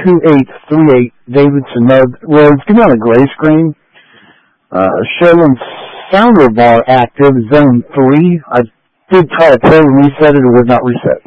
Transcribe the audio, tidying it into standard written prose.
2838 Davidson Road. Give me on a gray screen. Showing sounder bar active, zone 3. I did try to probe and reset it, it would not reset.